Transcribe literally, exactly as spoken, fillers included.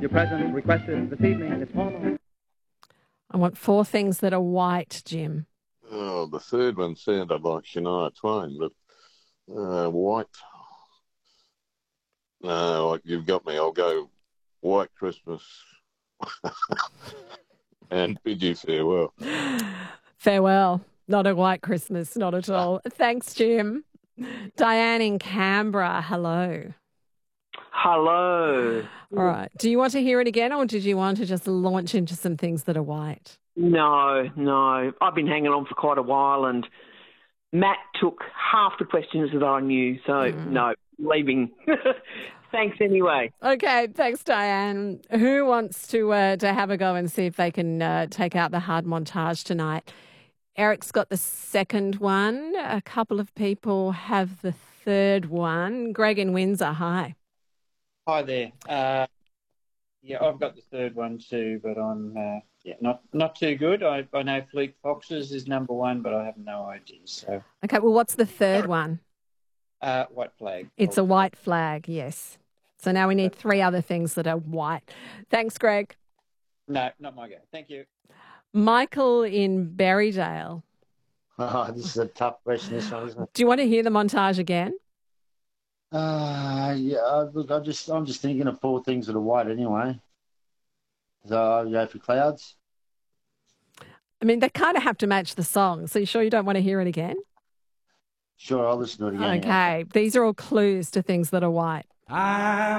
Your presence requested this evening is formal. I want four things that are white, Jim. Oh, the third one sounded like Shania Twain, but uh, white. No, you've got me. I'll go White Christmas and bid you farewell. Farewell. Not a white Christmas, not at all. Thanks, Jim. Diane in Canberra, hello. Hello. All right. Do you want to hear it again, or did you want to just launch into some things that are white? No, no. I've been hanging on for quite a while, and Matt took half the questions that I knew, so mm. no, leaving. Thanks anyway. Okay, thanks, Diane. Who wants to uh, to have a go and see if they can uh, take out the hard montage tonight? Eric's got the second one. A couple of people have the third one. Greg in Windsor, hi. Hi there. Uh, yeah, I've got the third one too, but I'm uh, yeah not not too good. I, I know Fleet Foxes is number one, but I have no idea. So okay, well, what's the third one? Uh, white flag. It's a white flag, yes. So now we need three other things that are white. Thanks, Greg. No, not my go. Thank you. Michael in Berrydale. Oh, this is a tough question, this one, isn't it? Do you want to hear the montage again? Uh, yeah, look, I just, I'm just thinking of four things that are white anyway. So I'll go for clouds. I mean, they kind of have to match the song. So you sure you don't want to hear it again? Sure, I'll listen to it again. Okay, yeah. These are all clues to things that are white. I